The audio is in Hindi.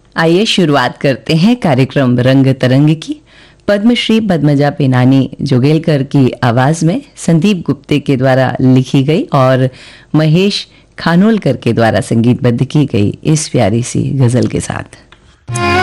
आइए शुरुआत करते हैं कार्यक्रम रंग तरंग की। पद्मश्री पद्मजा पेनानी जोगेलकर की आवाज में संदीप गुप्ते के द्वारा लिखी गई और महेश खानोलकर के द्वारा संगीतबद्ध की गई इस प्यारी सी गजल के साथ।